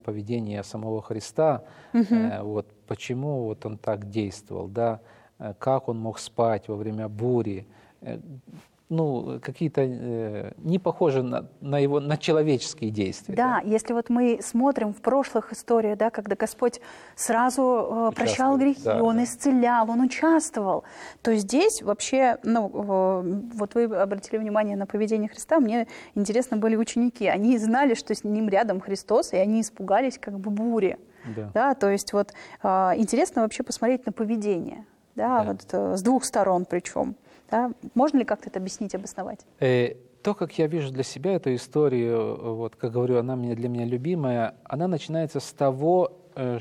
поведение самого Христа, вот почему вот он так действовал, да, как он мог спать во время бури, ну, какие-то не похожи на человеческие действия. Да, если вот мы смотрим в прошлых историях, да, когда Господь сразу прощал грехи, да, Он исцелял, Он участвовал, то здесь вообще, ну, вот вы обратили внимание на поведение Христа, мне интересно были ученики, они знали, что с ним рядом Христос, и они испугались как бы бури. Да, то есть вот интересно вообще посмотреть на поведение, да, вот, с двух сторон причем. Да? Можно ли как-то это объяснить, обосновать? То, как я вижу для себя эту историю, вот, как говорю, она для меня любимая, она начинается с того,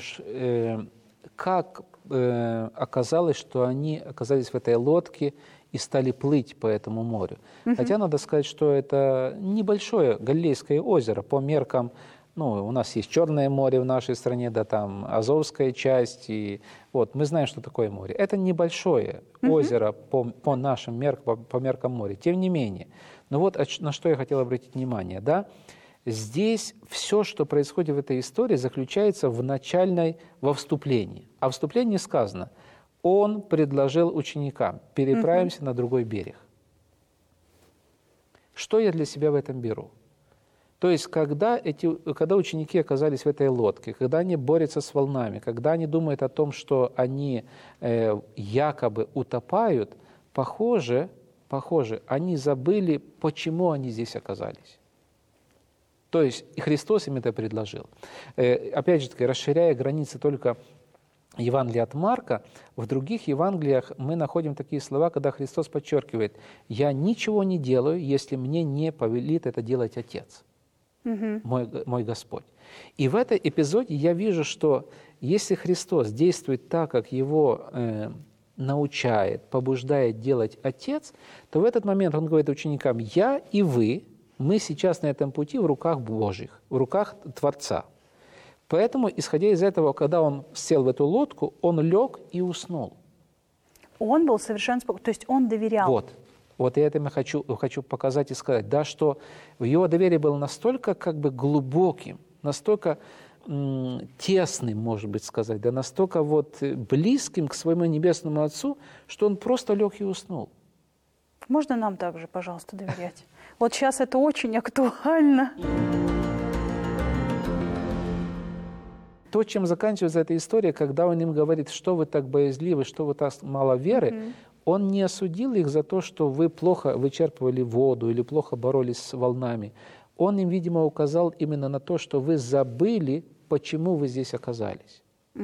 как оказалось, что они оказались в этой лодке и стали плыть по этому морю. Хотя надо сказать, что это небольшое Галилейское озеро по меркам. Ну, у нас есть Черное море в нашей стране, да, там Азовская часть, и вот мы знаем, что такое море. Это небольшое озеро по нашим меркам, по меркам моря. Тем не менее, ну вот на что я хотел обратить внимание, да, здесь все, что происходит в этой истории, заключается во вступлении. А в вступлении сказано: он предложил ученикам: переправимся на другой берег. Что я для себя в этом беру? То есть, когда ученики оказались в этой лодке, когда они борются с волнами, когда они думают о том, что они якобы утопают, похоже, они забыли, почему они здесь оказались. То есть, и Христос им это предложил. Опять же таки, расширяя границы только Евангелия от Марка, в других Евангелиях мы находим такие слова, когда Христос подчеркивает: «Я ничего не делаю, если мне не повелит это делать Отец». Мой Господь. И в этом эпизоде я вижу, что если Христос действует так, как Его научает, побуждает делать Отец, то в этот момент Он говорит ученикам: «Я и вы, мы сейчас на этом пути в руках Божьих, в руках Творца». Поэтому, исходя из этого, когда Он сел в эту лодку, Он лег и уснул. Он был совершенно спокоен, то есть Он доверял. Вот я это хочу показать и сказать, да, что его доверие было настолько как бы глубоким, настолько тесным, может быть, сказать, да, настолько вот близким к своему Небесному Отцу, что он просто лег и уснул. Можно нам также, пожалуйста, доверять? Вот сейчас это очень актуально. То, чем заканчивается эта история, когда он им говорит: что вы так боязливы, что вы так мало веры, он не осудил их за то, что вы плохо вычерпывали воду или плохо боролись с волнами. Он им, видимо, указал именно на то, что вы забыли, почему вы здесь оказались.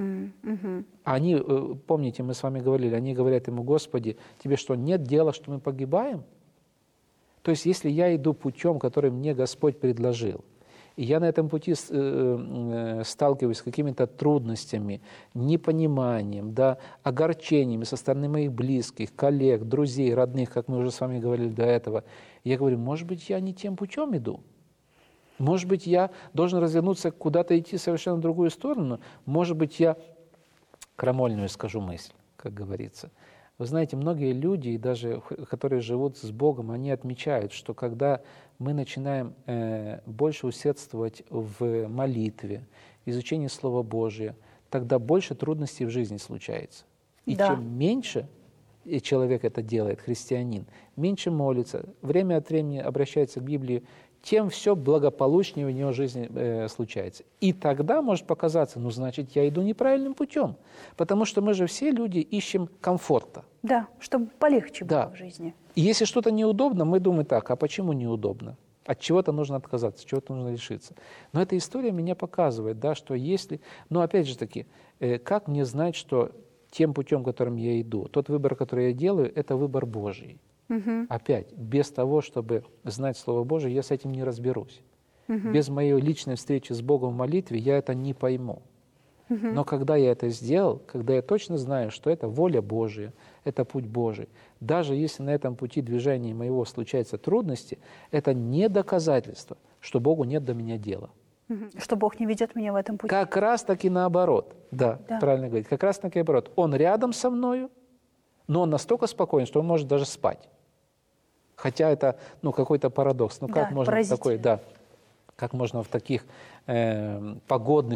Они, помните, мы с вами говорили, они говорят ему: Господи, тебе что, нет дела, что мы погибаем? То есть, если я иду путем, который мне Господь предложил, и я на этом пути сталкиваюсь с какими-то трудностями, непониманием, да, огорчениями со стороны моих близких, коллег, друзей, родных, как мы уже с вами говорили до этого, я говорю: может быть, я не тем путем иду? Может быть, я должен развернуться, куда-то идти совершенно в другую сторону? Может быть, я крамольную скажу мысль, как говорится. Вы знаете, многие люди, даже которые живут с Богом, они отмечают, что когда мы начинаем больше усердствовать в молитве, изучении Слова Божия, тогда больше трудностей в жизни случается. И чем меньше человек это делает, христианин, меньше молится, время от времени обращается к Библии, тем все благополучнее в него жизни случается. И тогда может показаться: ну, значит, я иду неправильным путем. Потому что мы же все люди ищем комфорта. Да, чтобы полегче было в жизни. И если что-то неудобно, мы думаем так: а почему неудобно? От чего-то нужно отказаться, от чего-то нужно решиться. Но эта история меня показывает, да, что если... Но опять же таки, как мне знать, что тем путем, которым я иду, тот выбор, который я делаю, это выбор Божий? Опять, без того, чтобы знать Слово Божие, я с этим не разберусь. Без моей личной встречи с Богом в молитве я это не пойму. Но когда я это сделал, когда я точно знаю, что это воля Божия, это путь Божий, даже если на этом пути движения моего случаются трудности, это не доказательство, что Богу нет до меня дела. Что Бог не ведет меня в этом пути. Как раз таки наоборот. Да, правильно говорить. Как раз таки наоборот. Он рядом со мною, но он настолько спокоен, что он может даже спать. Хотя это какой-то парадокс. Ну как можно такой, как можно в таких погодных